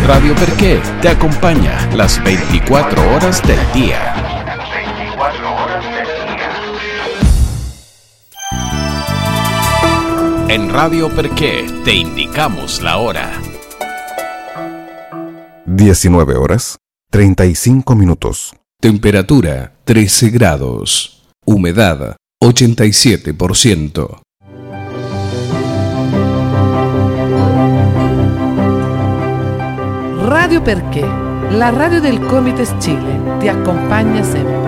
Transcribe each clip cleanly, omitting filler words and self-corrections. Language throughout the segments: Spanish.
Radio Perqué te acompaña las 24 horas del día. En Radio Perqué te indicamos la hora. 19 horas, 35 minutos. Temperatura 13 grados. Humedad 87%. Radio Perché, la radio del Comites Chile, ti accompagna sempre.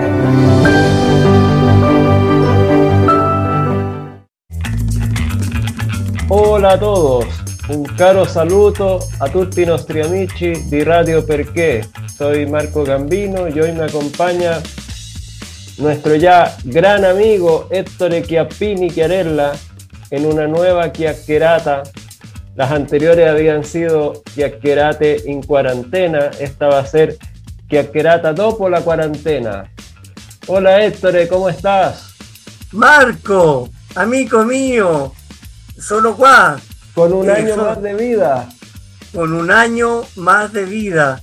Hola a todos, un caro saluto a tutti i nostri amici di Radio Perché. Soy Marco Gambino y hoy me acompaña nuestro ya gran amigo Ettore Chiappini Chiarella en una nueva chiacchierata. Las anteriores habían sido chiacchierate in cuarentena, esta va a ser chiacchierata dopo la cuarentena. Hola Ettore, ¿cómo estás? Marco, amico mio, sono qua. Con un año más de vida. Con un año más de vida,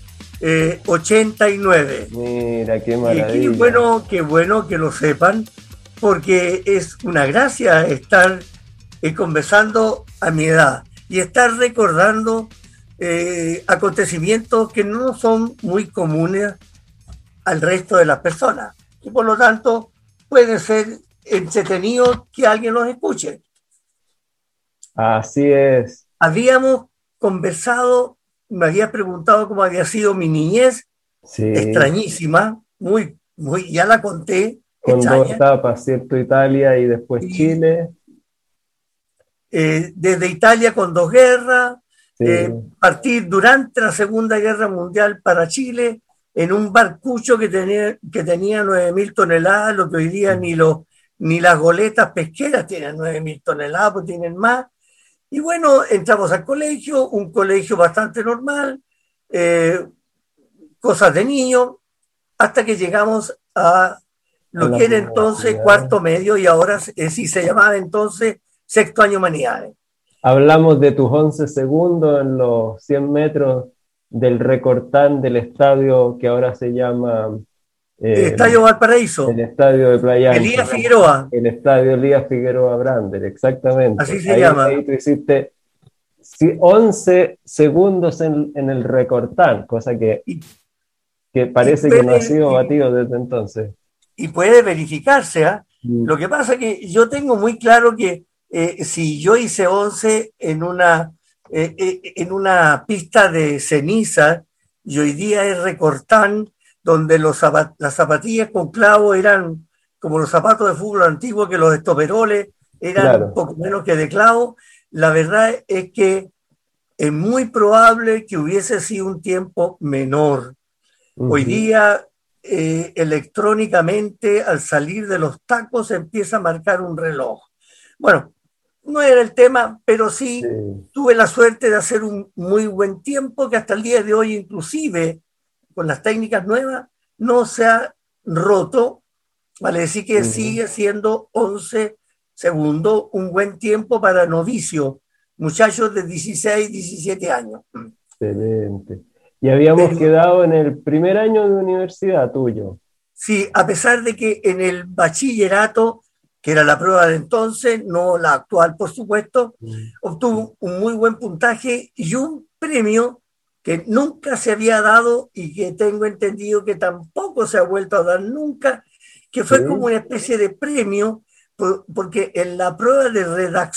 89. Mira, qué maravilla. Y qué bueno que lo sepan, porque es una gracia estar conversando a mi edad y estar recordando acontecimientos que no son muy comunes al resto de las personas y por lo tanto puede ser entretenido que alguien los escuche. Así es. Habíamos conversado, me habías preguntado cómo había sido mi niñez, Sí. Extrañísima, muy, ya la conté. Con extraña. 2 etapas, ¿cierto? Italia y después Chile. Desde Italia con 2 guerras, Sí. partir durante la Segunda Guerra Mundial para Chile en un barcucho que tenía 9.000 toneladas, lo que hoy día ni las goletas pesqueras tienen 9.000 toneladas, pues tienen más. Y bueno, entramos al colegio, un colegio bastante normal, cosas de niño, hasta que llegamos a lo que era entonces cuarto medio y ahora sí se llamaba entonces sexto año humanidades. Hablamos de tus 11 segundos en los 100 metros del recortán del estadio que ahora se llama... el Estadio Valparaíso. El estadio de Playa Ancha. Elías Figueroa. El estadio Elías Figueroa Brander, exactamente. Así se llama. Ahí tú hiciste 11 segundos en el recortán, cosa que parece que no ha sido batido desde entonces. Y puede verificarse, ¿eh? Lo que pasa es que yo tengo muy claro que si yo hice 11 en una pista de ceniza y hoy día es recortán, donde las zapatillas con clavo eran como los zapatos de fútbol antiguos, que los estoperoles eran Claro. un poco menos que de clavo, la verdad es que es muy probable que hubiese sido un tiempo menor. Hoy día, electrónicamente, al salir de los tacos, empieza a marcar un reloj. Bueno, no era el tema, pero sí tuve la suerte de hacer un muy buen tiempo que hasta el día de hoy, inclusive, con las técnicas nuevas, no se ha roto. Vale decir que sigue siendo 11 segundos, un buen tiempo para novicios, muchachos de 16, 17 años. Excelente. Y habíamos quedado en el primer año de universidad tuyo. Sí, a pesar de que en el bachillerato, que era la prueba de entonces, no la actual, por supuesto, obtuvo un muy buen puntaje y un premio que nunca se había dado y que tengo entendido que tampoco se ha vuelto a dar nunca, que fue como una especie de premio, porque en la prueba de redacción